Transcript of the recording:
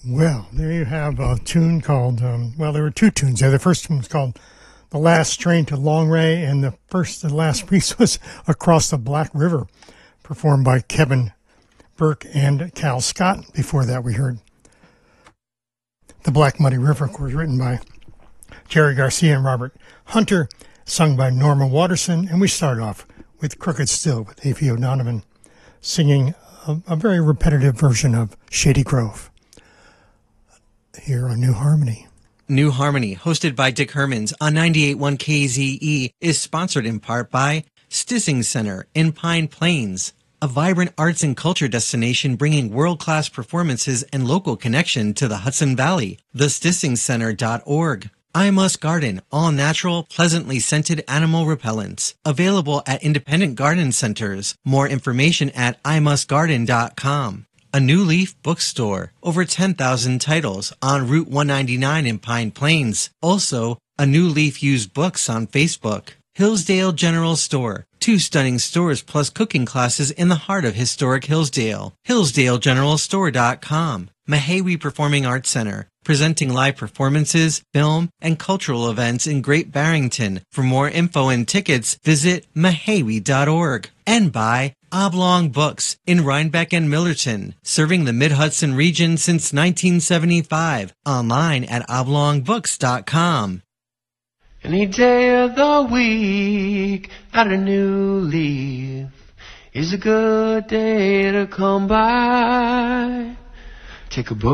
Well, there you have a tune called, well, there were two tunes there. The first one was called The Last Train to Longray, and the last piece was Across the Black River, performed by Kevin Burke and Cal Scott. Before that, we heard The Black Muddy River, of course, written by Jerry Garcia and Robert Hunter, sung by Norma Waterson, and we started off with Crooked Still with A.V. O'Donovan singing a very repetitive version of Shady Grove. Here on New Harmony. New Harmony, hosted by Dick Hermans on 98.1 KZE, is sponsored in part by Stissing Center in Pine Plains, a vibrant arts and culture destination bringing world-class performances and local connection to the Hudson Valley. TheStissingCenter.org. I Must Garden, all-natural, pleasantly scented animal repellents. Available at independent garden centers. More information at imustgarden.com. A New Leaf Bookstore. Over 10,000 titles on Route 199 in Pine Plains. Also, A New Leaf Used Books on Facebook. Hillsdale General Store. 2 stunning stores plus cooking classes in the heart of historic Hillsdale. HillsdaleGeneralStore.com. Mahawi Performing Arts Center. Presenting live performances, film, and cultural events in Great Barrington. For more info and tickets, visit mahawi.org. And by Oblong Books in Rhinebeck and Millerton, serving the Mid-Hudson region since 1975. Online at oblongbooks.com. Any day of the week at a new leaf is a good day to come by. Take a book